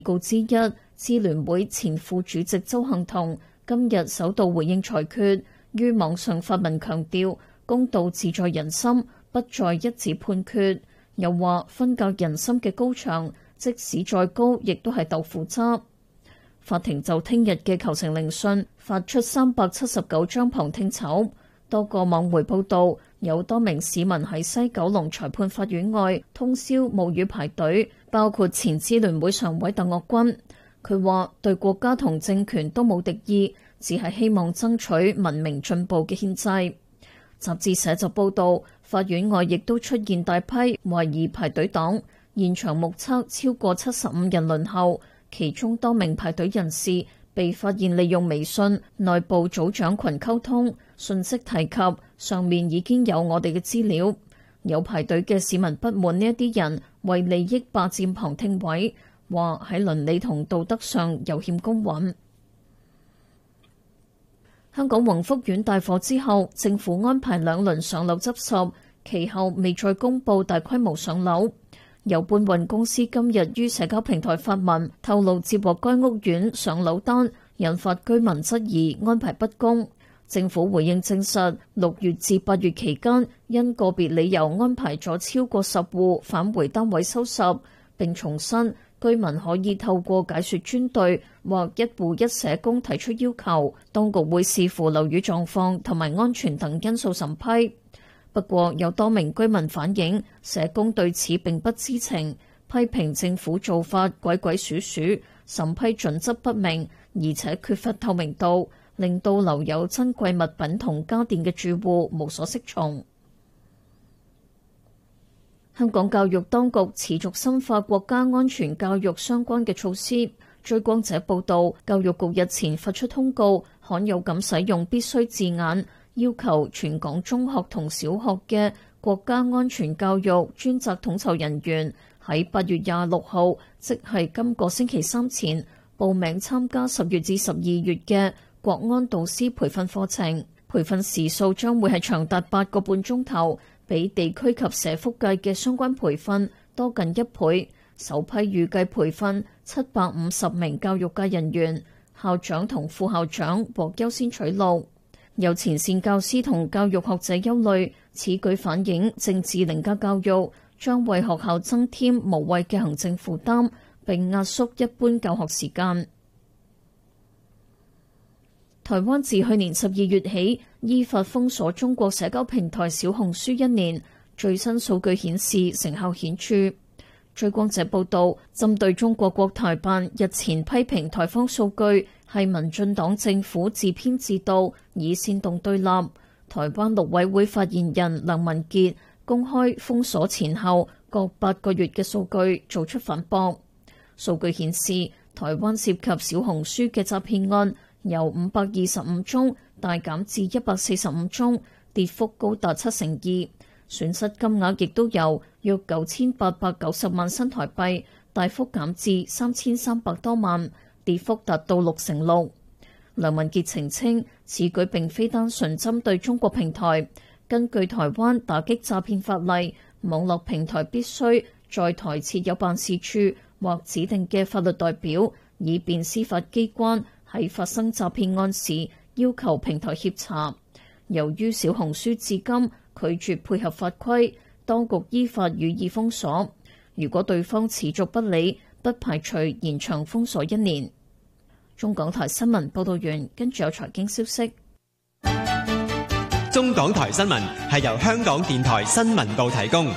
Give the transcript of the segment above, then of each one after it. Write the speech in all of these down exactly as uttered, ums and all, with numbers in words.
告之一，支聯會前副主席鄒幸彤今日首度回應裁決，於網上發文強調公道自在人心，不在一紙判決。又話分隔人心嘅高牆，即使再高，亦都係豆腐渣。法庭就聽日嘅求情聆訊發出三百七十九張旁聽籌。多個網媒報道，有多名市民喺西九龍裁判法院外通宵冒雨排隊，包括前支聯會常委鄧岳君。佢話對國家同政權都冇敵意，只係希望爭取文明進步嘅憲制。雜誌社就報道，法院外亦都出現大批懷疑排隊黨，現場目測超過七十五人輪候，其中多名排隊人士被發現利用微信內部組長群溝通，信息提及上面已經有我哋嘅資料。有排隊嘅市民不滿呢一啲人為利益霸佔旁聽位，話喺倫理同道德上有欠公允。香港宏福苑大火之後，政府安排兩輪上樓執拾，其後未再公布大規模上樓。有搬運公司今日於社交平台發文透露接獲該屋苑上樓單，引發居民質疑安排不公。政府回應證實，六月至八月期間因個別理由安排咗超過十戶返回單位收拾，並重申居民可以透過解說專隊或一戶一社工提出要求，當局會視乎樓宇狀況同埋安全等因素審批。不過有多名居民反映，社工對此並不知情，批評政府做法鬼鬼祟祟，審批準則不明，而且缺乏透明度，令到留有珍貴物品同家電嘅住戶無所適從。香港教育當局持續深化國家安全教育相關嘅措施。追光者報道，教育局日前發出通告，罕有咁使用必須字眼，要求全港中學同小學嘅國家安全教育專責統籌人員喺八月廿六號，即係今個星期三前報名參加十月至十二月嘅國安導師培訓課程。培訓時數將會係長達八個半鐘頭，比地區及社福界嘅相關培訓多近一倍。首批預計培訓七百五十名教育界人員，校長同副校長獲優先取錄。有前線教師同教育學者憂慮，此舉反映政治凌駕教育，將為學校增添無謂嘅行政負擔，並壓縮一般教學時間。台灣自去年十二月起依法封鎖中國社交平台小紅書一年，最新數據顯示成效顯著。追光者報道，針對中國國台辦日前批評台方數據係民進黨政府自編自導，以煽動對立。台灣陸委會發言人梁文傑公開封鎖前後各八個月嘅數據，做出反駁。數據顯示，台灣涉及小紅書嘅詐騙案由五百二十五宗大減至一百四十五宗，跌幅高達七成二。損失金額亦都由約九千八百九十萬新台幣大幅減至三千三百多萬，跌幅達到六成六。梁文傑澄清，此舉並非單純針對中國平台。根據台灣打擊詐騙法例，網絡平台必須在台設有辦事處或指定嘅法律代表，以便司法機關喺發生詐騙案時要求平台協查。由於小紅書至今拒絕配合法規，當局依法予以封鎖。如果對方持續不理，不排除延長封鎖一年。中港台新聞報道完，跟住有財經消息。 中港台新聞係由香港電台新聞部提供。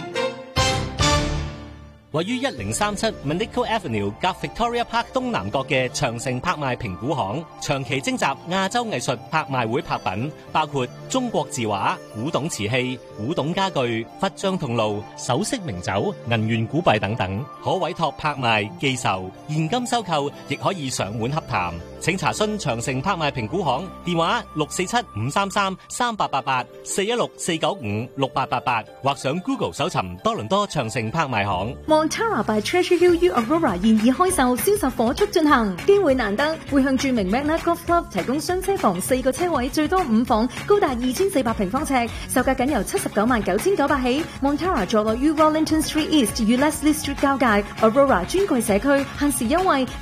位於一零三七 Manico Avenue 夾 Victoria Park 東南角嘅長城拍賣評估行，長期徵集亞洲藝術拍賣會拍品，包括中國字畫、古董瓷器、古董家具、佛像銅爐、首飾名酒、銀元古幣等等，可委託拍賣、寄售、現金收購，亦可以上門洽談。請查詢長城拍賣評估行電話六四七五三三三八八八四一六四九五六八八八，或上 Google 搜尋多倫多長城拍賣行。 Montara by Treasure Hill 於 Aurora 現已開售，銷售火速進行。機會難得，會向著名 Magna Golf Club 提供雙車房四個車位，最多五房，高達二千四百平方尺，售價僅由七十九萬九千九百起。Montara 坐落於 Wellington Street East 與 Leslie Street 交界 ，Aurora 尊貴社區，限時優惠。